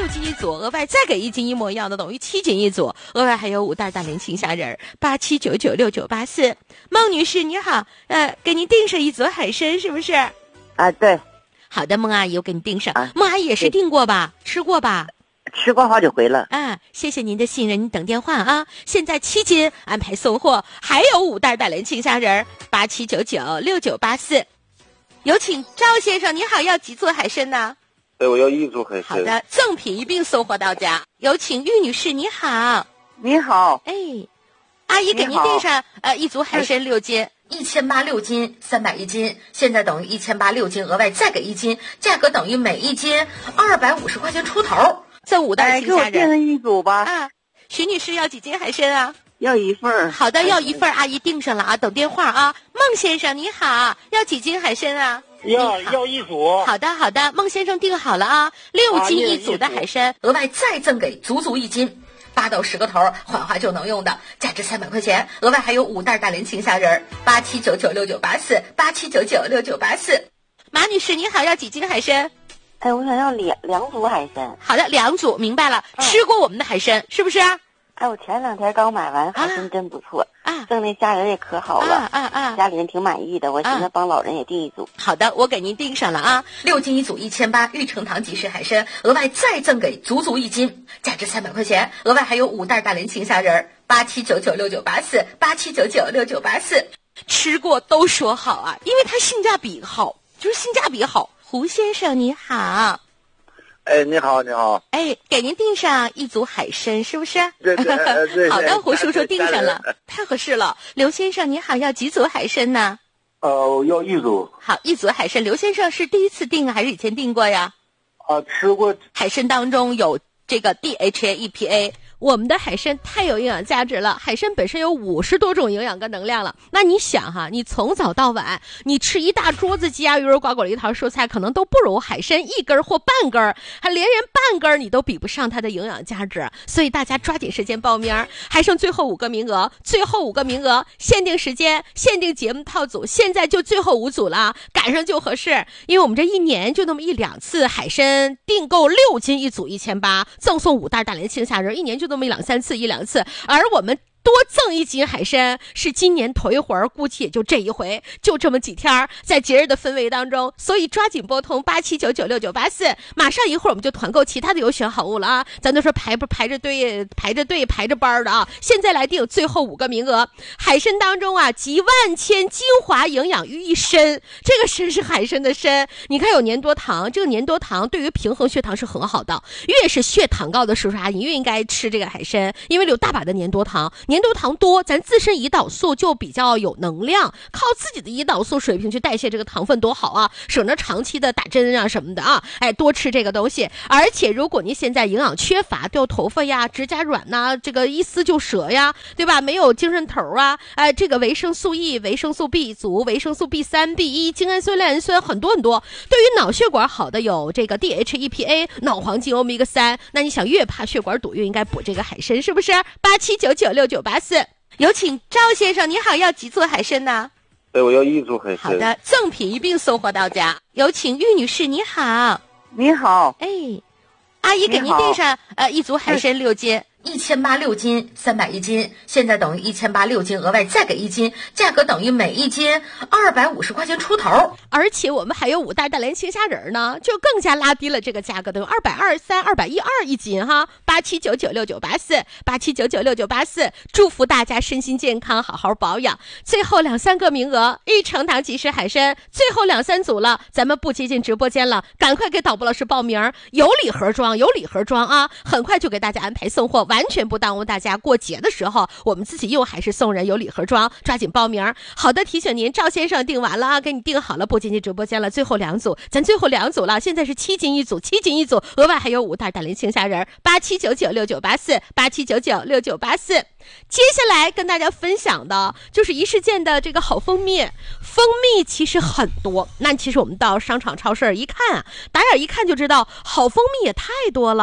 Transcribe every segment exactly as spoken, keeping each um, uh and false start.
斤一组，额外再给一斤一模一样的，等于七斤一组，额外还有五袋大连青虾仁，八七九九六九八四。孟女士你好，呃，给您订上一组海参是不是？ 啊，对。 好的，孟阿姨，我给您订上。 啊、 孟阿姨也是订过吧？吃过吧？ 吃过好几回了。 啊，谢谢您的信任，您等电话啊。现在七斤安排送货，还有五袋大连青虾仁，八七九九六九八四。有请赵先生，你好，要几组海参呢？ 对，我要一组海参。 好的，赠品一并送货到家。有请玉女士，你好。 你好。 哎，阿姨给您订上呃一组海参六斤。 一千八六斤，三百一斤，现在等于一千八六斤，额外再给一斤，价格等于每一斤二百五十块钱出头。 这五袋青虾仁， 哎，给我订一组吧。 啊，徐女士要几斤海参啊？ 要一份。 好的，要一份，阿姨订上了啊，等电话啊。孟先生你好，要几斤海参啊？ 要要一组。 好的好的，孟先生订好了啊，六斤一组的海参， 额外再赠给足足一斤。八到十个头，缓化就能用的，价值三百块钱，额外还有五袋大连青虾仁，八七九九六九八四，八七九九六九八四。 马女士你好，要几斤海参？ 哎，我想要两两组海参。 好的，两组，明白了。嗯、吃过我们的海参是不是？ 哎，我前两天刚买完，海参真不错啊， 赠那虾仁也可好了啊啊啊， 家里人挺满意的，我寻思帮老人也订一组。 好的，我给您订上了啊， 六斤一组一千八，玉成堂即食海参，额外再赠给足足一斤，价值三百块钱，额外还有五袋大连青虾仁，八七九九六九八四，八七九九六九八四。 吃过都说好啊，因为它性价比好，就是性价比好。胡先生你好。 哎，你好，你好。 哎，给您订上一组海参，是不是？ 对对对。 好的，胡叔叔订上了，太合适了。刘先生你好，要几组海参呢？ 呃，要一组。 好，一组海参。刘先生是第一次订还是以前订过呀？ 啊，吃过。 海参当中有这个 D H A E P A。我们的海参太有营养价值了，海参本身有五十多种营养跟能量了。那你想哈，你从早到晚，你吃一大桌子鸡鸭鱼肉瓜果梨桃蔬菜，可能都不如海参一根或半根，还连人半根你都比不上它的营养价值。所以大家抓紧时间报名，还剩最后五个名额，最后五个名额，限定时间，限定节目套组，现在就最后五组了，赶上就合适。因为我们这一年就那么一两次海参订购六斤一组一千八，赠送五袋大连青虾仁，一年就那么一两三次一两次，而我们多赠一斤海参是今年头一回，估计也就这一回，就这么几天，在节日的氛围当中，所以抓紧拨通八七九九六九八四，马上一会儿我们就团购其他的优选好物了啊！咱都说排不排着队排着队排着班的啊，现在来定最后五个名额。海参当中啊，集万千精华营养于一身，这个参是海参的参，你看有粘多糖，这个粘多糖对于平衡血糖是很好的，越是血糖高的叔叔阿姨越应该吃这个海参，因为有大把的粘多糖，粘多糖多，咱自身胰岛素就比较有能量，靠自己的胰岛素水平去代谢这个糖分多好啊，省着长期的打针啊什么的啊，哎，多吃这个东西。而且如果您现在营养缺乏，掉头发呀，指甲软呐、啊，这个一撕就折呀，对吧？没有精神头啊，哎，这个维生素 E、维生素 B 族、维生素 B 三、B 一、精氨酸、赖氨酸很多很多。对于脑血管好的有这个 D H E P A、脑黄金欧米伽三，那你想越怕血管堵越应该补这个海参，是不是？八七九九六九八四。有请赵先生，你好，要几组海参呢？ 对，我要一组海参。 好的，赠品一并送货到家。有请玉女士，你好。 你好。 哎，阿姨给您订上呃一组海参六斤。 一千八六斤，三百一斤，现在等于一千八六斤，额外再给一斤，价格等于每一斤二百五十块钱出头。 而且我们还有五袋大连青虾仁呢，就更加拉低了这个价格，等于二百二十三、二百一二一斤哈。八七九九六九八四，八七九九六九八四，祝福大家身心健康，好好保养。最后两三个名额，玉成堂即食海参，最后两三组了，咱们不接近直播间了，赶快给导播老师报名，有礼盒装，有礼盒装啊，很快就给大家安排送货。完全不耽误大家过节的时候我们自己用还是送人，有礼盒装，抓紧报名。好的，提醒您，赵先生订完了啊，给你订好了，不进去直播间了，最后两组，咱最后两组了，现在是七斤一组，七斤一组，额外还有五袋大连青虾仁，八七九九六九八四，八七九九六九八四。接下来跟大家分享的就是一世健的这个好蜂蜜，蜂蜜其实很多，那其实我们到商场超市一看啊，打眼一看就知道好蜂蜜也太多了，但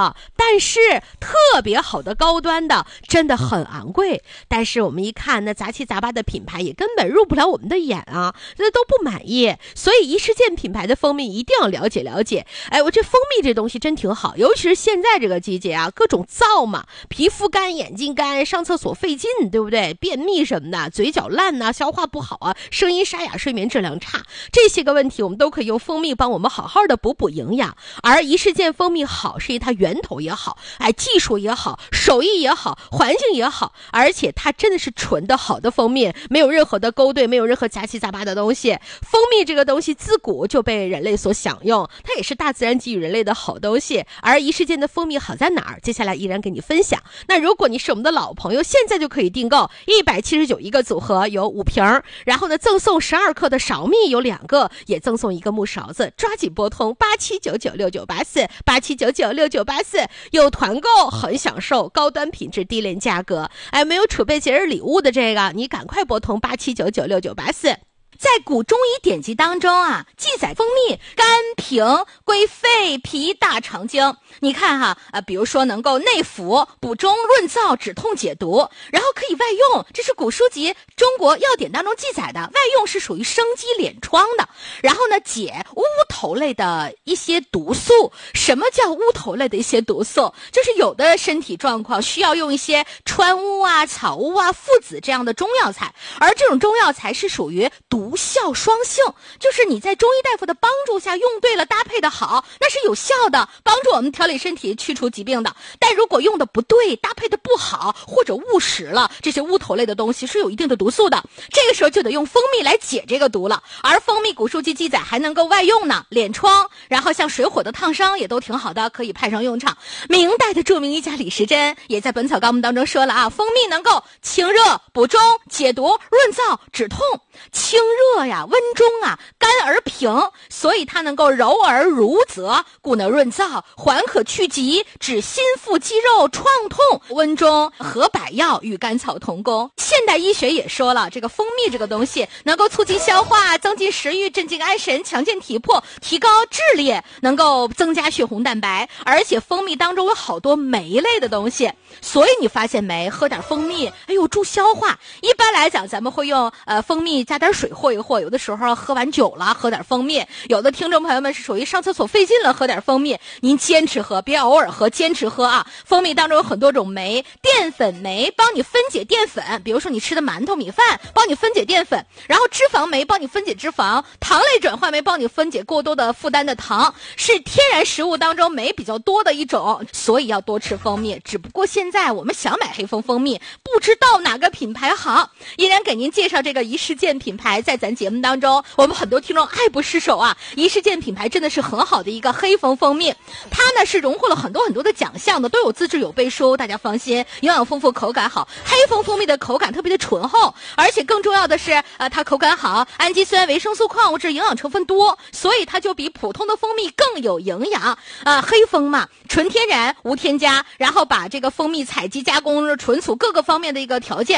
但是特别好的高端的真的很昂贵。但是我们一看那杂七杂八的品牌也根本入不了我们的眼啊，这都不满意。所以怡诗健品牌的蜂蜜一定要了解了解。哎，我这蜂蜜这东西真挺好，尤其是现在这个季节啊，各种燥嘛，皮肤干、眼睛干，上厕所费劲，对不对？便秘什么的，嘴角烂呐、啊，消化不好啊，声音沙哑，睡眠质量差，这些个问题我们都可以用蜂蜜帮我们好好的补补营养。而怡诗健蜂蜜好是因为它源头也好，哎，技术也好，手艺也好，环境也好，而且它真的是纯的好的蜂蜜，没有任何的勾兑，没有任何杂七杂八的东西。蜂蜜这个东西自古就被人类所享用，它也是大自然给予人类的好东西。而怡诗健的蜂蜜好在哪儿？接下来依然给你分享。那如果你是我们的老朋友，现在就可以订购一百七十九一个组合，有五瓶，然后呢赠送十二克的苕蜜有两个，也赠送一个木勺子。抓紧拨通八七九九六九八四八七九九六九八四，有团购很享受高端品质低廉价格。哎，没有储备节日礼物的这个，你赶快拨通八七九九六九八四。 在古中医典籍当中啊，记载蜂蜜甘平，归肺脾大肠经。你看哈，呃，比如说能够内服、补中、润燥、止痛、解毒，然后可以外用，这是古书籍《中国药典》当中记载的。外用是属于生肌敛疮的，然后呢，解乌头类的一些毒素。什么叫乌头类的一些毒素？就是有的身体状况需要用一些川乌啊、草乌啊、附子这样的中药材，而这种中药材是属于毒毒效双性，就是你在中医大夫的帮助下用对了，搭配的好，那是有效的，帮助我们调理身体、去除疾病的。但如果用的不对，搭配的不好，或者误食了这些乌头类的东西，是有一定的毒素的。这个时候就得用蜂蜜来解这个毒了。而蜂蜜古书记记载还能够外用呢，敛疮，然后像水火的烫伤也都挺好的，可以派上用场。明代的著名医家李时珍也在《本草纲目》当中说了啊，蜂蜜能够清热、补中、解毒、润燥、止痛。清热呀，温中啊，甘而平，所以它能够柔而濡泽，故能润燥，缓可去疾，治心腹肌肉创痛。温中合百药，与甘草同功。现代医学也说了，这个蜂蜜这个东西能够促进消化，增进食欲，镇静安神，强健体魄，提高智力，能够增加血红蛋白。而且蜂蜜当中有好多酶类的东西，所以你发现没，喝点蜂蜜，哎呦，助消化。一般来讲，咱们会用呃蜂蜜加点水和一和，有的时候喝完酒了喝点蜂蜜，有的听众朋友们是属于上厕所费劲了喝点蜂蜜，您坚持喝，别偶尔喝，坚持喝啊。蜂蜜当中有很多种酶，淀粉酶帮你分解淀粉，比如说你吃的馒头米饭帮你分解淀粉，然后脂肪酶帮你分解脂肪，糖类转换酶帮你分解过多的负担的糖，是天然食物当中酶比较多的一种，所以要多吃蜂蜜。只不过现在我们想买黑蜂蜂蜜，不知道哪个品牌好，依然给您介绍这个怡诗健品牌。在咱节目当中，我们很多听众爱不释手啊，怡诗健品牌真的是很好的一个黑蜂蜂蜜，它呢是荣获了很多很多的奖项的，都有资质有背书，大家放心，营养丰富，口感好。黑蜂蜂蜜的口感特别的醇厚，而且更重要的是呃，它口感好，氨基酸、维生素、矿物质、营养成分多，所以它就比普通的蜂蜜更有营养啊、呃。黑蜂嘛，纯天然无添加，然后把这个蜂蜜采集加工、存储各个方面的一个条件